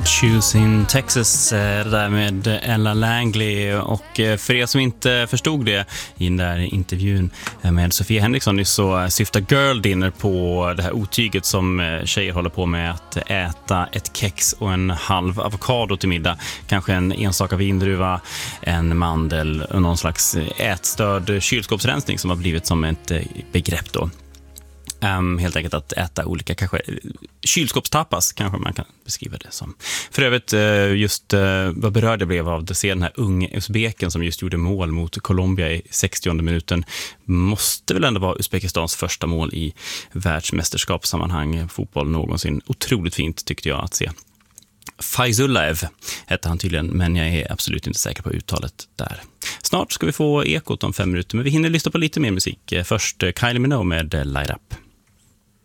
Choosing Texas, det där med Ella Langley. Och för er som inte förstod det i den där intervjun med Sofia Henriksson så syftar Girl Dinner på det här otyget som tjejer håller på med, att äta ett kex och en halv avokado till middag, kanske en enstaka vindruva, en mandel och någon slags ätstörd kylskåpsrensning som har blivit som ett begrepp då. Helt enkelt att äta olika, kanske kylskåpstapas kanske man kan beskriva det som. För övrigt, just vad berörd jag blev av att se den här unge usbeken som just gjorde mål mot Colombia i 60:e minuten. Måste väl ändå vara Uzbekistans första mål i världsmästerskapssammanhang, fotboll någonsin. Otroligt fint tyckte jag att se. Faizullaev heter han tydligen, men jag är absolut inte säker på uttalet där. Snart ska vi få ekot om 5 minuter, men vi hinner lyssna på lite mer musik. Först Kylie Minogue med Light Up.